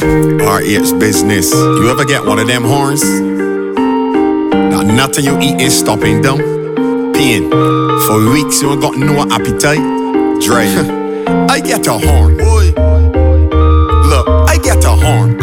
RH business. You ever get one of them horns? Now nothing you eat is stopping them. Pain. For weeks you ain't got no appetite. Dre. I get a horn. Look, I get a horn.